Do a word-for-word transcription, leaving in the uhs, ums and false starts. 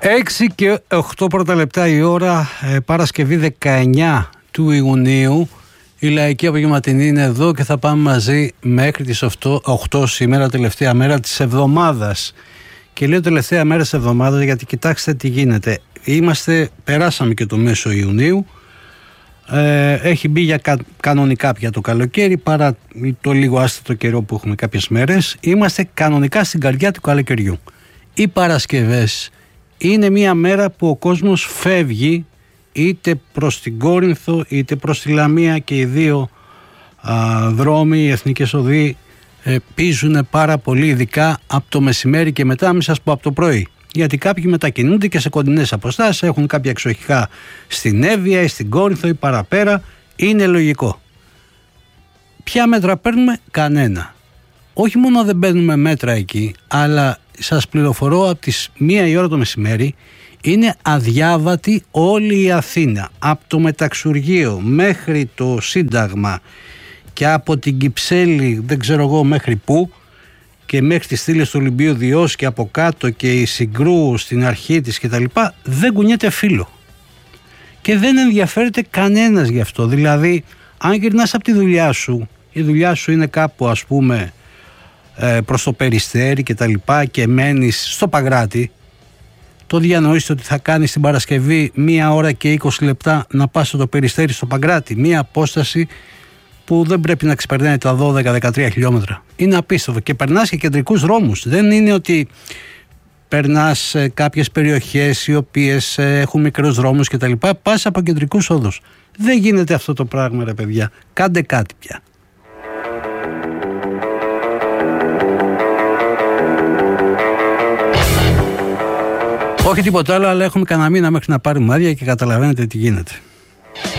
έξι και οκτώ πρώτα λεπτά η ώρα, ε, Παρασκευή δεκαεννιά του Ιουνίου. Η Λαϊκή Απογευματινή είναι εδώ και θα πάμε μαζί μέχρι τις οκτώ σήμερα, τελευταία μέρα της εβδομάδας. Και λέω τελευταία μέρα της εβδομάδας γιατί κοιτάξτε τι γίνεται. Είμαστε, περάσαμε και το μέσο Ιουνίου. Ε, έχει μπει για κα, κανονικά πια το καλοκαίρι, παρά το λίγο άστατο καιρό που έχουμε κάποιες μέρες. Είμαστε κανονικά στην καρδιά του καλοκαιριού. Οι Παρασκευές είναι μια μέρα που ο κόσμος φεύγει είτε προς την Κόρινθο είτε προς τη Λαμία, και οι δύο α, δρόμοι, οι εθνικές οδοί ε, πίζουν πάρα πολύ, ειδικά από το μεσημέρι και μετά, μην σας πω από το πρωί. Γιατί κάποιοι μετακινούνται και σε κοντινές αποστάσεις, έχουν κάποια εξοχικά στην Εύβοια ή στην Κόρινθο ή παραπέρα. Είναι λογικό. Ποια μέτρα παίρνουμε? Κανένα. Όχι μόνο δεν παίρνουμε μέτρα εκεί, αλλά σας πληροφορώ από τις μία η ώρα το μεσημέρι είναι αδιάβατη όλη η Αθήνα. Από το Μεταξουργείο μέχρι το Σύνταγμα και από την Κυψέλη δεν ξέρω εγώ μέχρι πού, και μέχρι τις στήλες του Ολυμπίου Διός και από κάτω και η Συγκρού στην αρχή της κτλ. Δεν κουνιέται φύλλο. Και δεν ενδιαφέρεται κανένας γι' αυτό. Δηλαδή, αν γυρνάς από τη δουλειά σου, η δουλειά σου είναι κάπου ας πούμε προς το Περιστέρι και τα λοιπά και μένεις στο Παγκράτη, το διανοείστε ότι θα κάνεις την Παρασκευή μία ώρα και είκοσι λεπτά να πας στο Περιστέρι στο Παγκράτη, μία απόσταση που δεν πρέπει να ξεπερνάει τα δώδεκα με δεκατρία χιλιόμετρα. Είναι απίστευτο. Και περνάς και κεντρικούς δρόμους. Δεν είναι ότι περνάς κάποιες περιοχές οι οποίες έχουν μικρούς δρόμους κτλ. Πας από κεντρικούς όδους. Δεν γίνεται αυτό το πράγμα, ρε παιδιά. Κάντε κάτι πια. Όχι τίποτα άλλο, αλλά έχουμε κανένα μήνα μέχρι να πάρουμε άδεια και καταλαβαίνετε τι γίνεται.